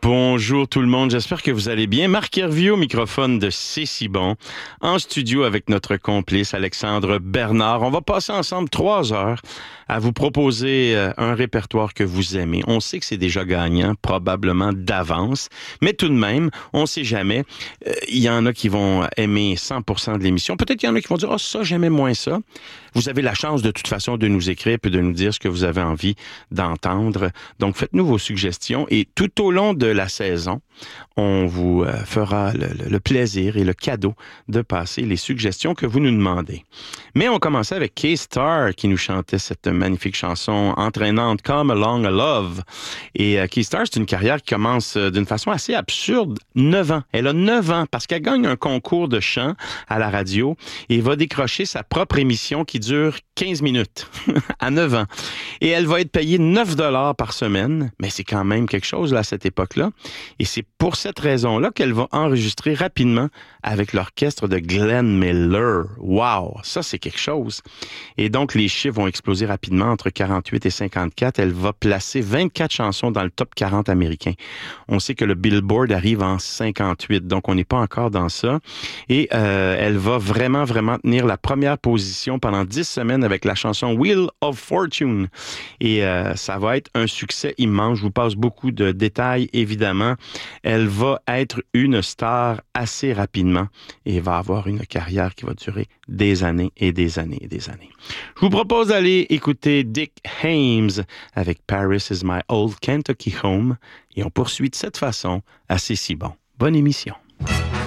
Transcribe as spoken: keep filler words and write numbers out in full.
Bonjour tout le monde, j'espère que vous allez bien. Marc Hervieux au microphone de C'est si bon, en studio avec notre complice Alexandre Bernard. On va passer ensemble trois heures à vous proposer un répertoire que vous aimez. On sait que c'est déjà gagnant, probablement d'avance, mais tout de même, on ne sait jamais. Il euh, y en a qui vont aimer cent pour cent de l'émission. Peut-être qu'il y en a qui vont dire « Ah, oh, ça, j'aimais moins ça ». Vous avez la chance de toute façon de nous écrire et de nous dire ce que vous avez envie d'entendre. Donc, faites-nous vos suggestions et tout au long de la saison, on vous euh, fera le, le, le plaisir et le cadeau de passer les suggestions que vous nous demandez. Mais on commençait avec K-Star qui nous chantait cette magnifique chanson entraînante Come Along a Love. Et euh, K-Star, c'est une carrière qui commence euh, d'une façon assez absurde, neuf ans. Elle a neuf ans parce qu'elle gagne un concours de chant à la radio et va décrocher sa propre émission qui dure quinze minutes à neuf ans. Et elle va être payée neuf dollars par semaine, mais c'est quand même quelque chose là, à cette époque-là. Et c'est pour cette raison-là qu'elle va enregistrer rapidement avec l'orchestre de Glenn Miller. Wow! Ça, c'est quelque chose. Et donc, les chiffres vont exploser rapidement entre quarante-huit et cinquante-quatre. Elle va placer vingt-quatre chansons dans le top quarante américain. On sait que le Billboard arrive en cinquante-huit, donc on n'est pas encore dans ça. Et euh, elle va vraiment, vraiment tenir la première position pendant dix semaines avec la chanson Wheel of Fortune. Et euh, ça va être un succès immense. Je vous passe beaucoup de détails, évidemment. Elle va être une star assez rapidement et va avoir une carrière qui va durer des années et des années et des années. Je vous propose d'aller écouter Dick Haymes avec Paris is my old Kentucky home et on poursuit de cette façon à C'est si bon. Bonne émission.